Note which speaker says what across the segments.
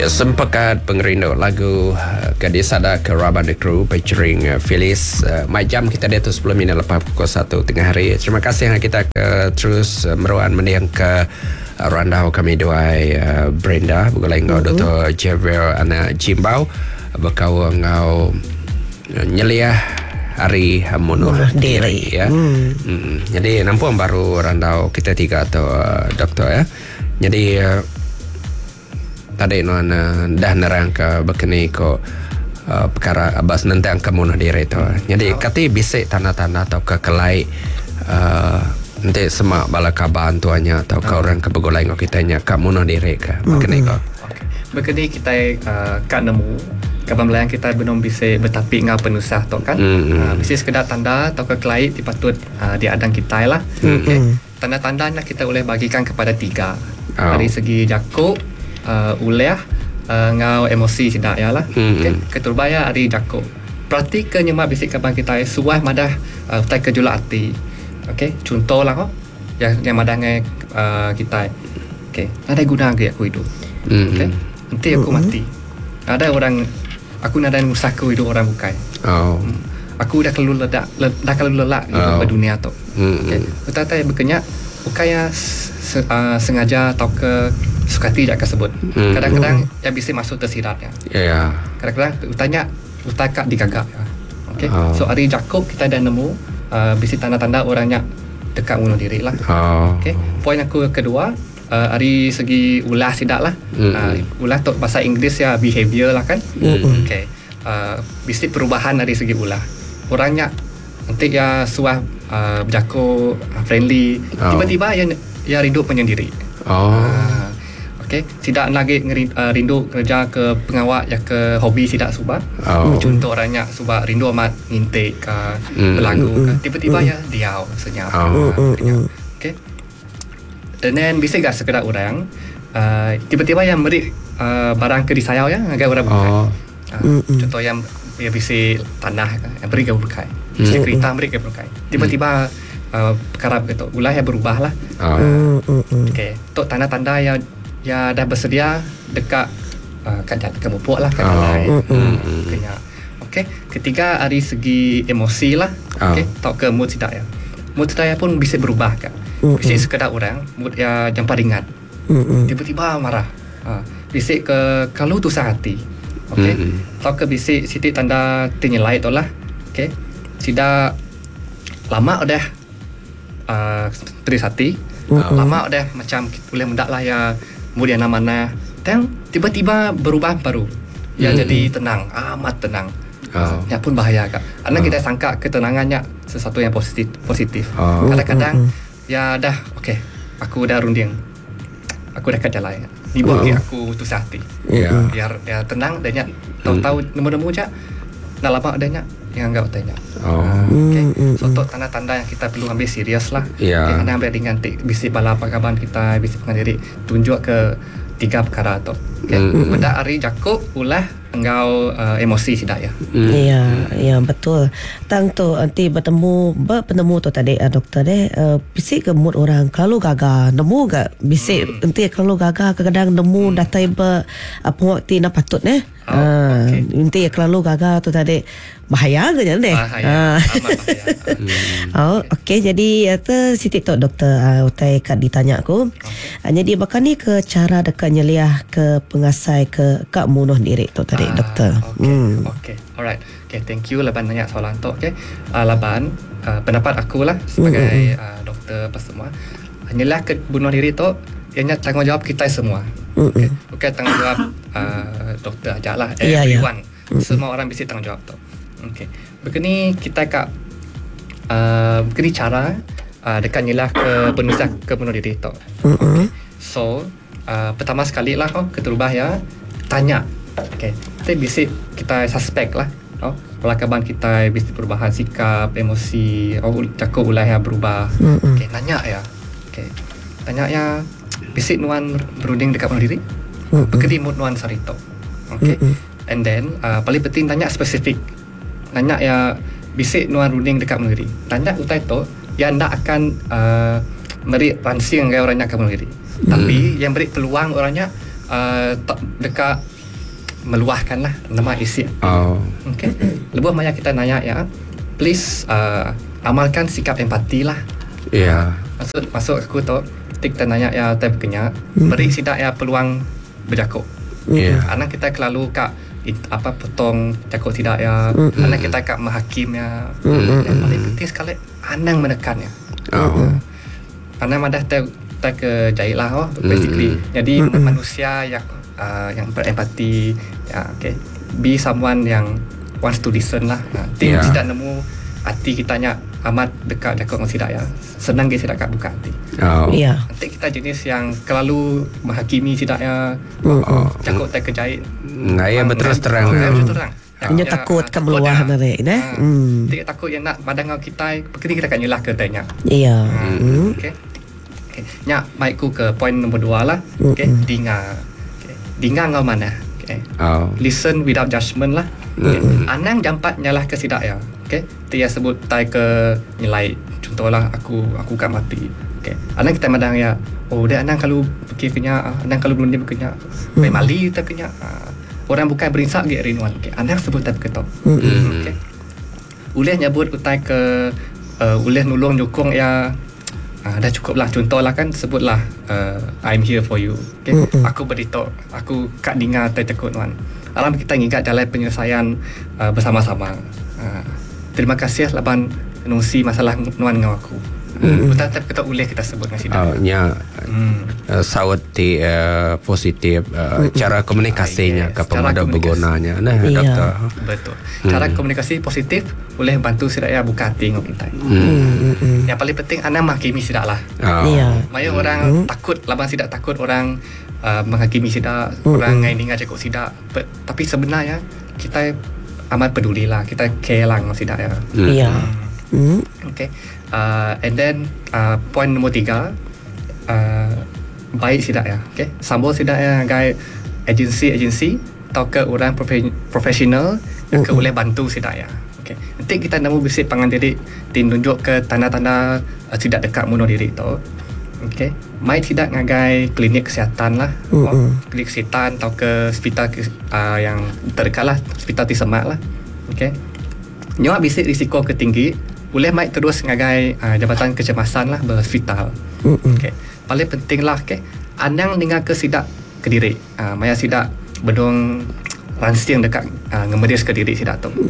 Speaker 1: Ya, sempakat pengerindu lagu Gadis Sada ke Rabban The Crew featuring Phyllis. My Jam kita dia tu 10 minit lepas pukul 1 tengah hari. Terima kasih kita terus meruan mendiang ke randau kami duai Brenda bukan lain kau Dr. Javier anak Jimbau berkau ngau nyeliah hari bunuh diri ya. Jadi nampak baru randau kita tiga atau doktor ya. Jadi tadi non dah nerang ke berkenai ko perkara abas nentang kemunuh diri tu. Jadi kati bisik tanda-tanda atau kekelai nanti semak bala kaban tuanya atau ke orang kebegolai ko kitanya kemunuh diri ke berkenai ko.
Speaker 2: Berkenai kita kat nemu kaban belayang kita belum bisa bertapik ngau penusah tu kan. Bisa sekedar tanda atau kekelai dipatut diadang kita lah. Tanda-tanda nak kita boleh bagikan kepada 3 dari segi jakuk uliah ngau emosi tidak ya lah. Keturbaya hari jakuk berarti kenyemak bisik kapan kita suah madah utai kejulak hati. Contoh lah yang madah ngai kita ada guna ke aku hidup. Nanti aku mati ada orang aku nada musaku hidup orang bukai. Aku dah keluar dah keluar lelak di dunia tu. Tetapi berkenyak bukannya sengaja atau ke sukati jak tersebut. Kadang-kadang yang bisa masuk tersirat ya. Kadang-kadang utanya utakak digagak ya. So hari Jakub kita dah nemu bisa tanda-tanda orangnya dekat bunuh diri lah. Poin aku kedua hari segi ulah sidak lah. Ulah tu bahasa Inggeris ya behavior lah kan. Bisa perubahan dari segi ulah. Orangnya nanti ya suah berjaku friendly tiba-tiba ya rindu penyendiri. Tidak lagi rindu kerja ke pengawal ya ke hobi tidak subah. Contoh orangnya subah rindu amat ngintik ke berlagu ke tiba-tiba ya diau senyap. Dan then bisa gak sekedar orang tiba-tiba yang beri barang ke disayau ya agak orang bukai. Contoh yang ya bisa tanah yang beri ke bukai. Bisa kereta beri ke bukai. Tiba-tiba perkara begitu ulah ya berubah lah. Tok tanda-tanda ya dah bersedia dekat kadang kemupuk lah kadang lain. Ketiga dari segi emosi lah. Tok ke mood tidak ya. Mood tidak pun bisa berubah kan. Bisa sekedar orang mood ya jangpa ringan. Tiba-tiba marah. Bisa ke kalau tu hati. Tok ke bisa siti tanda tinyelai tu lah. Tidak lama udah teris hati. Lama udah macam boleh mendak lah ya kemudian mana dan tiba-tiba berubah baru ya jadi tenang amat tenang. Ya pun bahaya kak karena kita sangka ketenangannya sesuatu yang positif. Kadang-kadang ya dah aku dah runding aku dah kat jalan ni bagi aku tu hati biar dia tenang dan tahu-tahu nemu-nemu je dah lama adanya yang enggak tanya. So tanda-tanda yang kita perlu ambil serius lah. Kadang ambil ringan bisi bala pakaban kita bisi pengadiri tunjuk ke 3 perkara tu. Benda hari Jakub ulah engkau emosi sidak ya.
Speaker 3: Ya betul. Tang tu nanti bertemu tu tadi doktor bisik ke mood orang kalau gagal nemu gak bisik nanti kalau gagal kadang nemu datai apa waktu nak patut nanti kalau gagal tu tadi bahaya ke jangan
Speaker 2: bahaya.
Speaker 3: Jadi tu Siti Tok doktor utai kat ditanya aku. Jadi bahkan ni ke cara dekat nyeliah ke pengasai ke kak bunuh diri tu tadi doktor.
Speaker 2: Alright. Thank you Laban nanya soalan tu. Laban pendapat aku lah sebagai doktor apa semua. Nyeliah ke bunuh diri tu ianya tanggungjawab kita semua. Bukan tanggungjawab doktor aja lah. Everyone. Semua orang bisa tanggungjawab tu. Begini kita kak begini cara dekat nyelah ke penusah ke bunuh diri tu. So pertama sekali lah keterubah ya tanya. Kita bisa kita suspek lah. Pelakaban kita bisa perubahan sikap, emosi, cakap ulah ya berubah. Nanya ya. Tanya ya bisa nuan berunding dekat bunuh diri. Begini mood nuan sarito. And then paling penting tanya spesifik. Nanya ya bisik nuan runding dekat bunuh diri. Tanya utai tu yang tak akan beri ransing orang yang akan bunuh diri. Tapi yang beri peluang orangnya dekat meluahkan lah nama isi. Okay. Lepas maya kita nanya ya, please amalkan sikap empati lah. Maksud aku tu kita nanya ya tak berkenyak, beri sidak ya peluang berjakut. Anak kita kelalu kak potong jakut tidak ya, anak kita kak menghakim ya. Yang paling penting sekali anak menekan ya. Anak madah tak ke jahit lah basically. Jadi manusia yang berempati ya, okay. Be someone yang wants to listen lah. Tidak nemu hati kitanya amat dekat jakut dengan sidak ya, senang ke sidak kat buka hati. Nanti kita jenis yang terlalu menghakimi sidak ya, jakut tak kejahit
Speaker 1: ngaya betul terang.
Speaker 3: Hanya takut kan meluah dari
Speaker 2: Tidak takut yang nak padang kita, pergi kita akan nyelah ke tanya. Okay. Nyak baikku ke poin nombor 2 lah. Okay. Dengar ngau mana. Okay. Listen without judgment lah. Okay. Anang jampat nyalah ke sidak ya. Okay. Dia sebut tai ke nilai. Contohlah aku kat mati. Okay. Anang kita madang ya. Dia anang kalau pergi kenya, anang kalau belum dia berkenya. Baik mali tak kenya. Orang bukan berinsak dia rinuan. Okay. Anang sebut tak ketok. Okay. Uleh nyebut utai ke uleh nulung nyokong ya. Dah cukup lah. Contohlah kan sebutlah I'm here for you. Okay? Aku beritahu, aku kat dengar takut nuan. Alam kita ingat jalan penyelesaian bersama-sama. Terima kasih laban nungsi masalah nuan dengan aku. Betul kita boleh kita sebut dengan sidang.
Speaker 1: Sawat positif cara komunikasinya ke pemada bergunanya. Doktor.
Speaker 2: Betul. Cara komunikasi positif boleh bantu sidak ya buka hati dengan kita. Yang paling penting anak menghakimi sidak lah. Maya orang takut laban sidak, takut orang menghakimi sidak, orang ngai dengar cakap sidak. Tapi sebenarnya kita amat peduli lah, kita care lah dengan sidak ya. Okay. And then point nombor 3, baik sidak ya. Okay. Sambung sidak ya gai agensi atau ke orang profesional yang ke boleh bantu sidak ya. Okay. Nanti kita nak bisik pangan diri tunjuk ke tanda-tanda sidak dekat bunuh diri tu. Okay. Mai sidak ngagai klinik kesihatan lah. Klinik kesihatan atau ke hospital yang terdekat lah, hospital Tisemak lah. Okay. Nyawa bisik risiko ketinggi boleh mai terus ngagai jabatan kecemasan lah berhospital. Okay. Paling penting lah okay. Anang dengar ke sidak Kediri. Maya sidak bedong ransiang dekat ngemedis Kediri sidak tu.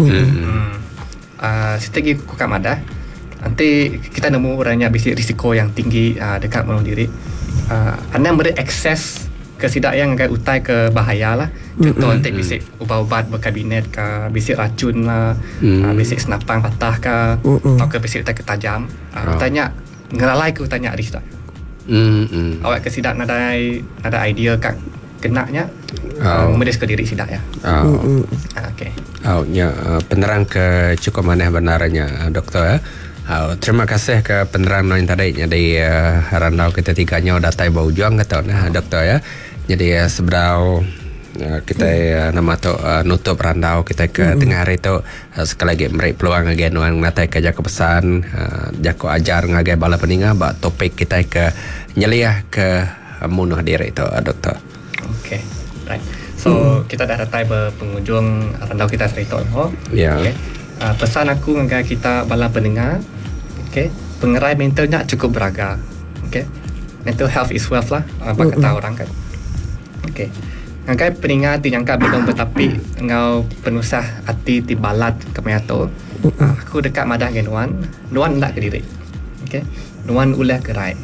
Speaker 2: Sitagi kukak madah. Nanti kita nemu orangnya bisik risiko yang tinggi dekat bunuh diri. Anang beri akses ke sidak yang agak utai ke bahaya lah. Contoh nanti bisik ubat-ubat berkabinet ke, bisik racun lah, bisik senapang patah ke, atau ke bisik utai ke tajam. Tanya ngelalai ke tanya aris tak. Awak ke sidak ada idea kan kenaknya medis ke diri sidak ya. Okay.
Speaker 1: Penerang ke cukup mana benarnya doktor ya. Terima kasih ke penerang yang tadi jadi randau kita tiganya datai bau juang kata doktor ya. Jadi seberau kita nama tu nutup randau kita ke tengah hari tu sekali lagi beri peluang lagi nuan ngatai ke jako pesan jako ajar ngagai bala peninga ba topik kita ke nyeliah ke bunuh diri tu doktor.
Speaker 2: Okay, right. So kita dah datai pengunjung randau kita cerita Okay. Pesan aku ngagai kita bala pendengar. Okay. Pengerai mentalnya cukup beraga. Okay. Mental health is wealth lah apa kata orang kan. Okay. Ngagai peningat dinyangka belum bertapi ngau penusah hati ti balat kemayato. Aku dekat madah dengan nuan nak ke diri. Okay. Nuan ulah kerai.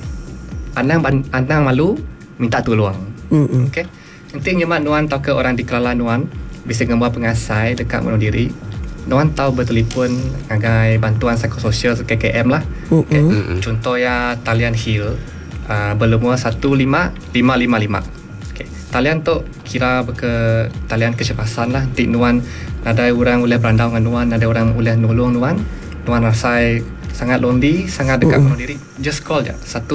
Speaker 2: Anang malu minta tolong. Okay. Nanti nyemat nuan tahu ke orang di kelala nuan bisa ngembuat pengasai dekat bunuh diri. Nuan tahu bertelefon ngagai bantuan psikososial KKM lah. Okay. Contoh ya talian Hill berlumur 15555. Talian tu kira ke talian kecepasan lah. Nanti nuan ada orang boleh berandau dengan nuan, ada orang boleh nolong nuan. Nuan rasa sangat lonely, sangat dekat bunuh diri. Just call je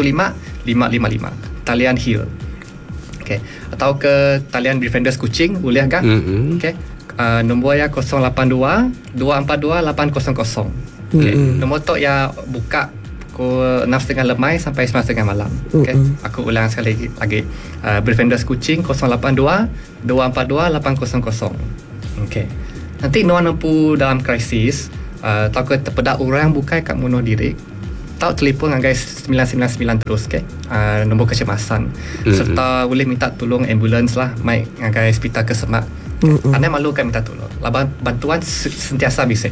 Speaker 2: 15555 Talian Hill. Okay. Atau ke talian Defenders Kuching boleh kan? Okay. Nombor ya 082 242 800. Okay. Nombor tu ya buka pukul 6.30 lemai sampai 9.30 malam. Okay. Aku ulang sekali lagi. Befrienders Kuching 082 242 800. Okay. Nanti Nuan nampu dalam krisis, tahu ke terpedak orang bukan kat bunuh diri, tahu telefon dengan guys 999 terus, okay? Nombor kecemasan. Serta boleh minta tolong ambulans lah, mai dengan guys hospital ke Semak. Anda malu kan minta tolong. Bantuan sentiasa bisik.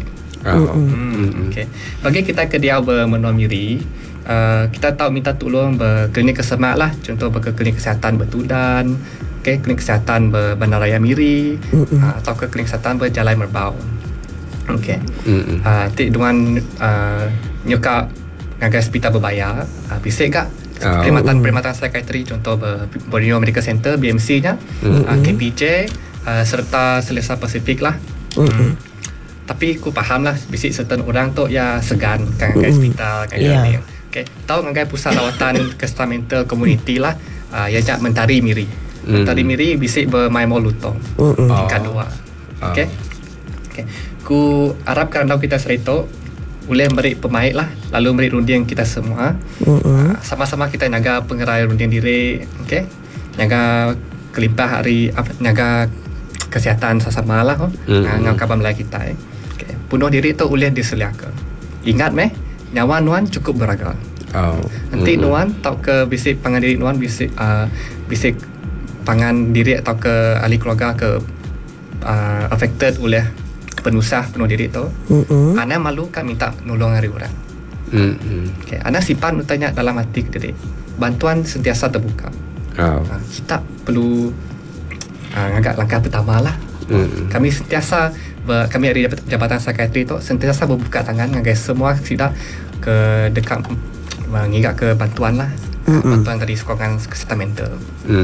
Speaker 2: Okay. Bagi kita ke dia bermenua Miri, kita tahu minta tolong berklinik ke Semak lah. Contoh ke klinik kesihatan Betudan, okay, klinik kesihatan Bandaraya Miri, atau ke klinik kesihatan Berjalai Merbau. Okay. Nanti dengan nyuka ngagai hospital berbayar, bisik kak perkhidmatan psikiatri, contoh Borneo Medical Center BMC nya, KPJ, serta Selesa Pasifik lah. Tapi aku faham lah bisik certain orang tu ya segan kan ngagai hospital kan ni. Okay. Tahu ngagai pusat lawatan kesihatan mental community lah, ya jak Mentari Miri. Mentari Miri bisik bermain molutong. Tingkat 2. Okay. Okay. Ku harapkan kalau kita serito boleh beri pemain lah, lalu beri runding kita semua. Sama-sama kita jaga pengerai runding diri, okay? Jaga kelimpah hari, jaga kesihatan sama-sama lah, dengan kabar Melayu kita. Okay. Bunuh diri tu boleh diseliakan. Ingat meh, nyawa nuan cukup berharga. Nanti nuan tahu ke bisik pangan diri nuan, bisik pangan diri atau ke ahli keluarga ke affected oleh penusah penuh diri tu, Ana malu kan minta nolong dari orang. Okay. Ana simpan tanya dalam hati diri, bantuan sentiasa terbuka. Kita perlu agak langkah pertama lah. Kami sentiasa kami dari Jabatan Psikiatri tu sentiasa berbuka tangan dengan semua sida ke dekat mengikat ke bantuan lah. Bantuan dari sokongan kesihatan mental.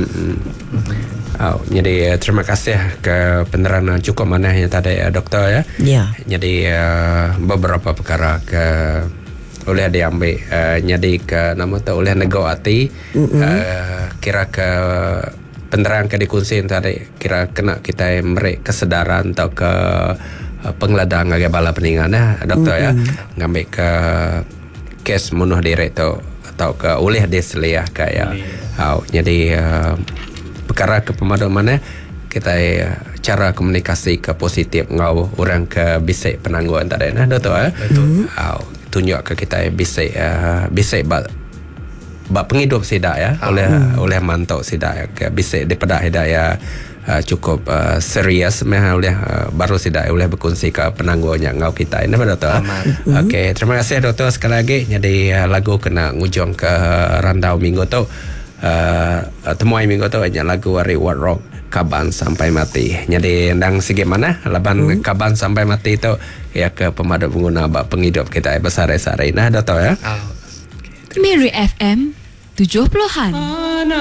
Speaker 1: Jadi terima kasih ke penerangan cukup mana yang tadi doktor ya. Jadi beberapa perkara ke oleh diambil jadi ke nama tu oleh negawati kira ke penerangan ke dikunci tadi kira kena kita beri kesedaran atau ke pengeladang agak bala peningan doktor ya ngambil ke kes bunuh diri tu atau ke oleh diseliah kayak jadi perkara ke pemadu mana kita cara komunikasi ke positif ngau orang ke bisik penangguhan tadi doktor tunjuk ke kita bisik bak penghidup sidak oleh mantau sidak ke bisik daripada hidayah cukup serius oleh baru sidak oleh berkongsi ke penangguhannya ngau kita ini doktor. Okey, terima kasih doktor sekali lagi. Jadi lagu kena ngujung ke randau minggu tu temuai minggu tu hanya lagu Wari What Rock Kaban Sampai Mati. Jadi ndang sige mana laban Kaban Sampai Mati tu ya ke pemadu pengguna bak penghidup kita besar-besar doktor ya.
Speaker 4: Miri FM 70-an.